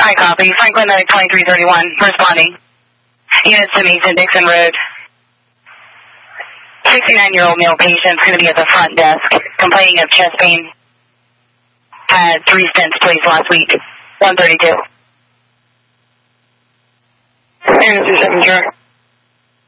Hi, copy. Franklin 2331, responding. Units to Mason Dixon Road. 69-year-old male patient is going to be at the front desk, complaining of chest pain. Had 3 stents placed last week. 132. Unit 27, sir.